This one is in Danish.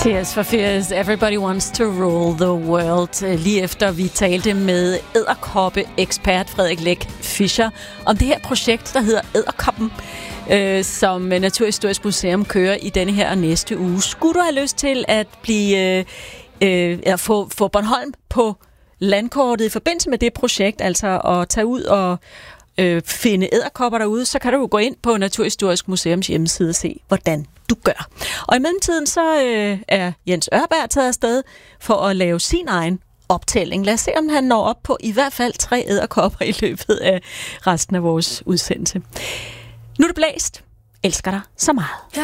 Tears for Fears, Everybody Wants to Rule the World. Lige efter vi talte med edderkoppe-ekspert Frederik Læk Fischer om det her projekt, der hedder Edderkoppen, som Naturhistorisk Museum kører i denne her næste uge. Skulle du have lyst til at få Bornholm på landkortet i forbindelse med det projekt, altså at tage ud og finde edderkopper derude, så kan du jo gå ind på Naturhistorisk Museums hjemmeside og se, hvordan du gør. Og i mellemtiden så er Jens Ørberg taget afsted for at lave sin egen optælling. Lad os se, om han når op på i hvert fald 3 edderkopper i løbet af resten af vores udsendelse. Nu er det blæst. Elsker dig så meget.